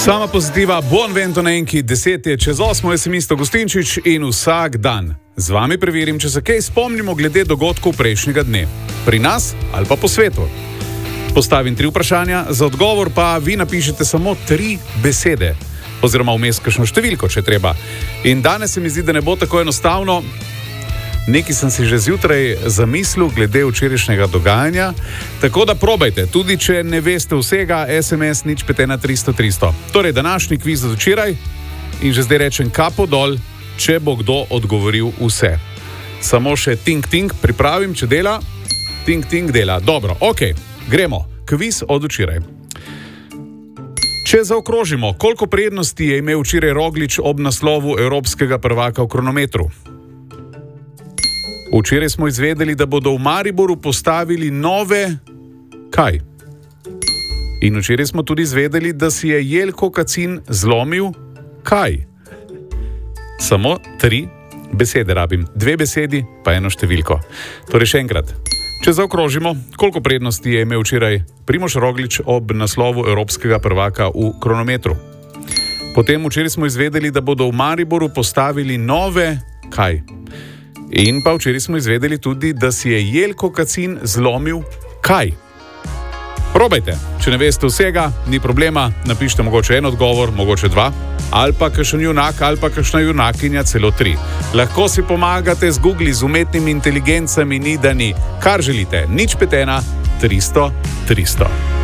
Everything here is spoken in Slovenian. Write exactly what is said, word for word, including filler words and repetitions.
Sama pozitiva, buon vento nenki, deset je čez osmo, jaz sem Isto Gostinčič in vsak dan z vami preverim, če se kaj spomnimo glede dogodkov prejšnjega dne. Pri nas ali pa po svetu. Postavim tri vprašanja, za odgovor pa vi napišete samo tri besede. Oziroma vmes kakšno številko, če treba. In danes se mi zdi, da ne bo tako enostavno. Nekaj sem si že zjutraj zamislil glede včerajšnjega dogajanja, tako da probajte, tudi če ne veste vsega, es em es nič pet ena tristo tristo. Torej, današnji kviz od včeraj in že zdaj rečem kapo dol, če bo kdo odgovoril vse. Samo še ting-ting pripravim, če dela. Ting-ting dela. Dobro, ok, gremo. Kviz od včeraj. Če zaokrožimo, koliko prednosti je imel včeraj Roglič ob naslovu evropskega prvaka v kronometru? Včeraj smo izvedeli, da bodo v Mariboru postavili nove... Kaj? In včeraj smo tudi izvedeli, da si je Jelko Kacin zlomil... Kaj? Samo tri besede rabim. Dve besedi, pa eno številko. Torej še enkrat. Če zaokrožimo, koliko prednosti je imel včeraj Primož Roglič ob naslovu evropskega prvaka v kronometru? Potem včeraj smo izvedeli, da bodo v Mariboru postavili nove... Kaj? In pa včeraj smo izvedeli tudi, da si je Jelko Kacin zlomil kaj. Probajte, če ne veste vsega, ni problema, napišite mogoče en odgovor, mogoče dva, ali pa kakšen junak, ali pa kakšna junakinja, celo tri. Lahko si pomagate z Google, z umetnimi inteligencami, ni da ni. Kar želite, nič pet ena tristo tristo.